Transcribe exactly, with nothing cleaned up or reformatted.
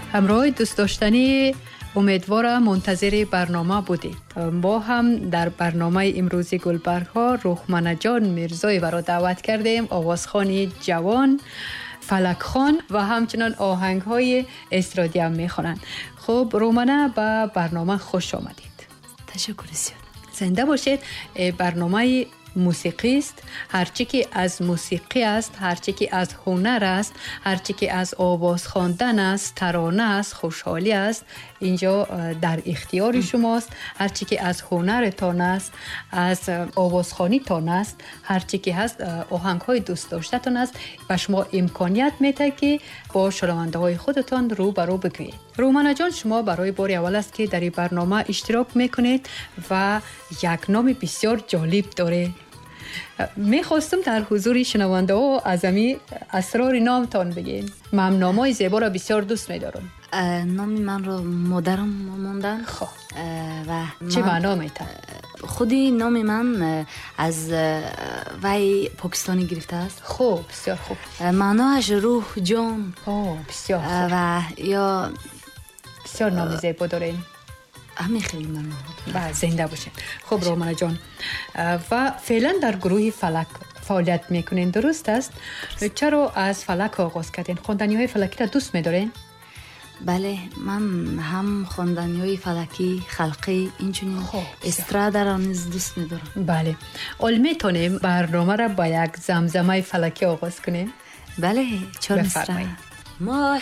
همراه دوست داشتنی، امیدوارم منتظر برنامه بودید. با هم در برنامه امروزی گلبرگ ها روحمنه جان میرزایی را دعوت کردیم، آوازخوانی جوان، فلک خان و همچنان آهنگ های استرادی هم میخونند. خب رومنه به برنامه خوش آمدید. تشکر زیاد. زنده باشید. برنامه موسیقی است. هرچی که از موسیقی است، هرچی که از هنر است، هرچی که از آواز خواندن است، ترانه است، خوشحالی است، اینجا در اختیار شماست. هرچی که از هنرتان است، از آوازخوانی تان است، هرچی که هست آهنگ های دوست داشتتان است، به شما امکانیت میده که با شنونده های خودتان رو به رو بگویید. رومنه جان، شما برای بار اول است که در این برنامه اشتراک میکنید و یک نام بسیار جالب داره. میخواستم در حضور شنونده ها از امی اسرار نامتان بگین. من نامای زیبا را بسیار دوست میدارم. نامی من رو مادرم موندن. خب و چه معنا میتن؟ خودی نام من از وی پاکستانی گرفته است. خوب، بسیار خوب. معناش روح، جان. اوه بسیار خوب. و یا بسیار نام زیبا دارین. همین خیلی ممنون. بله، زنده باشین. خب رومنه جان، و فعلا در گروه فلک فعالیت میکنین، درست است؟ چرا از فلک آغاز کردین؟ خواندنی های فلکی را دوست میدارین؟ بله، من هم خواندنی های فلکی، خلقی، اینچنین استرادا را نیز دوست میدارم. بله. اول میتونیم برنامه را با یک زمزمه فلکی آغاز کنیم؟ بله، چون استرادا.